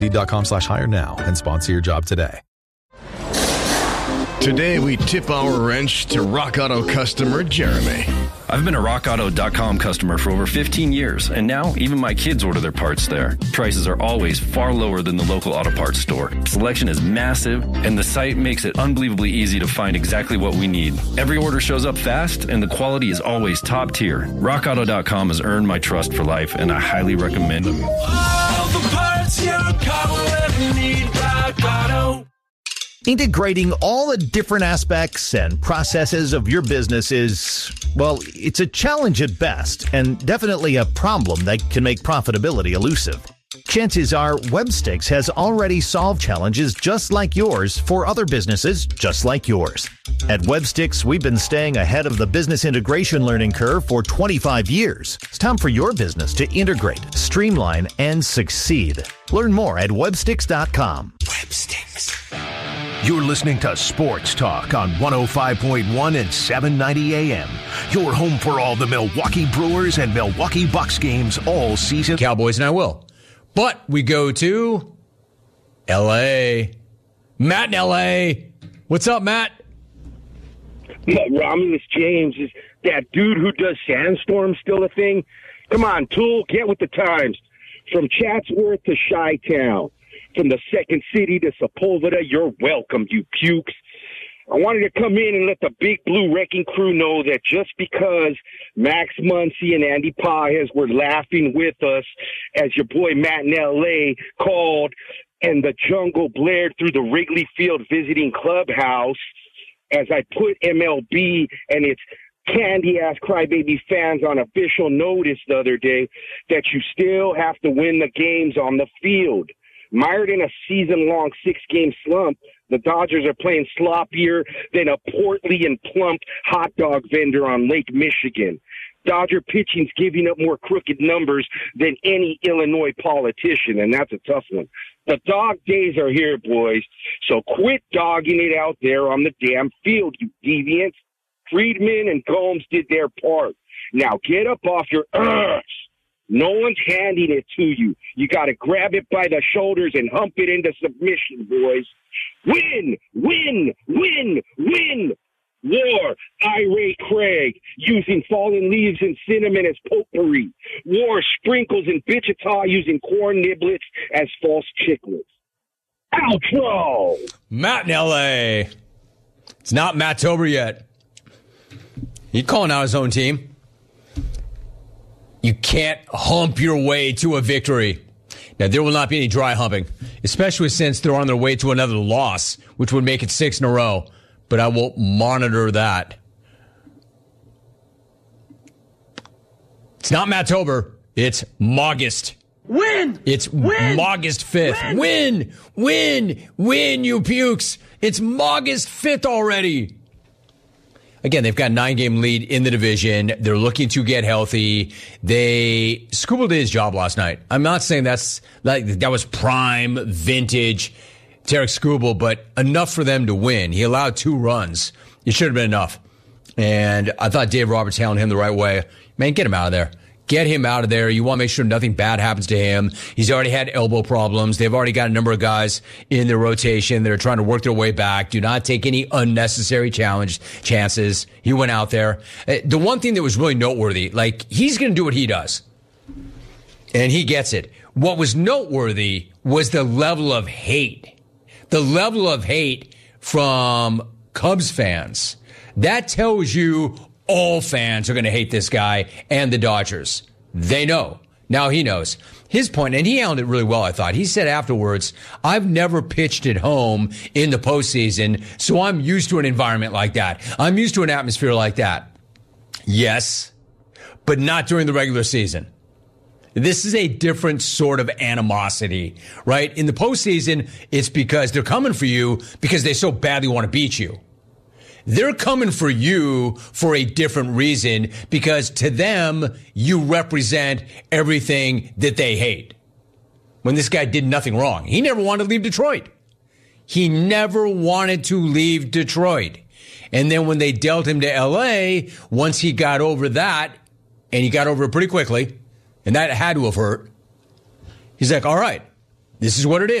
Indeed.com/hire now and sponsor your job today. Today, we tip our wrench to Rock Auto customer Jeremy. I've been a RockAuto.com customer for over 15 years, and now even my kids order their parts there. Prices are always far lower than the local auto parts store. Selection is massive, and the site makes it unbelievably easy to find exactly what we need. Every order shows up fast, and the quality is always top tier. RockAuto.com has earned my trust for life, and I highly recommend them. All the parts your car will ever need, Rock Auto. Integrating all the different aspects and processes of your business is, well, it's a challenge at best and definitely a problem that can make profitability elusive. Chances are Webstix has already solved challenges just like yours for other businesses just like yours. At Webstix, we've been staying ahead of the business integration learning curve for 25 years. It's time for your business to integrate, streamline, and succeed. Learn more at Webstix.com. Webstix. You're listening to Sports Talk on 105.1 and 790 AM. Your home for all the Milwaukee Brewers and Milwaukee Bucks games all season. Cowboys and I will. But we go to L.A. Matt in L.A. What's up, Matt? Romulus James, is that dude who does Sandstorm still a thing? Come on, Tool, get with the times. From Chatsworth to Chi-Town. From the second city to Sepulveda, you're welcome, you pukes. I wanted to come in and let the Big Blue Wrecking Crew know that just because Max Muncy and Andy Paez were laughing with us as your boy Matt in L.A. called and the jungle blared through the Wrigley Field visiting clubhouse as I put MLB and its candy-ass crybaby fans on official notice the other day that you still have to win the games on the field. Mired in a season-long 6-game slump, the Dodgers are playing sloppier than a portly and plump hot dog vendor on Lake Michigan. Dodger pitching's giving up more crooked numbers than any Illinois politician, and that's a tough one. The dog days are here, boys, so quit dogging it out there on the damn field, you deviants. Friedman and Combs did their part. Now get up off your arse. No one's handing it to you. You got to grab it by the shoulders and hump it into submission, boys. Win, win, win, win. War, Irate Craig, using fallen leaves and cinnamon as potpourri. War, Sprinkles and Wichita, using corn niblets as false chiclets. Outro! Matt in L.A. It's not Matt-tober yet. He's calling out his own team. You can't hump your way to a victory. Now, there will not be any dry humping, especially since they're on their way to another loss, which would make it 6 in a row. But I will monitor that. It's not Matt-tober. It's Maugust. Win! It's August 5th. Win, you pukes. It's August 5th already. Again, they've got a 9-game lead in the division. They're looking to get healthy. Skubal did his job last night. I'm not saying that was prime, vintage Tarik Skubal, but enough for them to win. He allowed 2 runs. It should have been enough. And I thought Dave Roberts handled him the right way. Man, get him out of there. Get him out of there. You want to make sure nothing bad happens to him. He's already had elbow problems. They've already got a number of guys in their rotation that are trying to work their way back. Do not take any unnecessary chances. He went out there. The one thing that was really noteworthy, he's going to do what he does. And he gets it. What was noteworthy was the level of hate. The level of hate from Cubs fans. That tells you all fans are going to hate this guy and the Dodgers. They know. Now he knows. His point, and he handled it really well, I thought. He said afterwards, I've never pitched at home in the postseason, so I'm used to an environment like that. I'm used to an atmosphere like that. Yes, but not during the regular season. This is a different sort of animosity, right? In the postseason, it's because they're coming for you because they so badly want to beat you. They're coming for you for a different reason because to them, you represent everything that they hate. When this guy did nothing wrong, he never wanted to leave Detroit. He never wanted to leave Detroit. And then when they dealt him to L.A., once he got over that, and he got over it pretty quickly, and that had to have hurt, he's like, all right, This is what it is.